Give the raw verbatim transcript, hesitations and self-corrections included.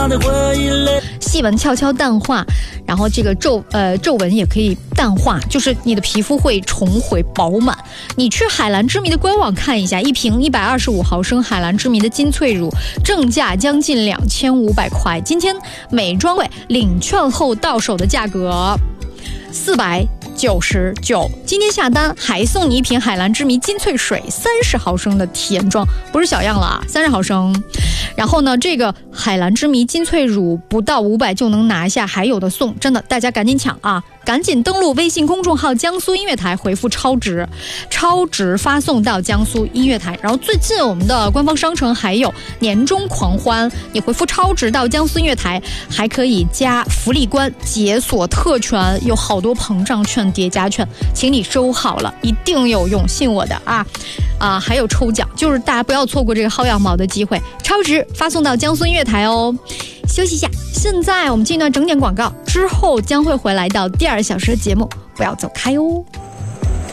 妈的回忆里。 细纹悄悄淡化，然后这个皱呃皱纹也可以淡化，就是你的皮肤会重回饱满。你去海蓝之谜的官网看一下，一瓶一百二十五毫升海蓝之谜的精粹乳正价将近两千五百块，今天美妆会领券后到手的价格四百九十九，今天下单还送你一瓶海蓝之谜精粹水三十毫升的甜妆，不是小样了啊，三十毫升。然后呢，这个海蓝之谜精粹乳不到五百就能拿下，还有的送，真的大家赶紧抢啊！赶紧登录微信公众号江苏音乐台，回复超值，超值发送到江苏音乐台。然后最近我们的官方商城还有年终狂欢，你回复超值到江苏音乐台，还可以加福利关解锁特权，有好多膨胀券、叠加券，请你收好了，一定有用，信我的啊！啊，还有抽奖，就是大家不要错过这个薅羊毛的机会，超值发送到江苏音乐台哦。休息一下，现在我们进一段整点广告，之后将会回来到第二小时的节目，不要走开哦。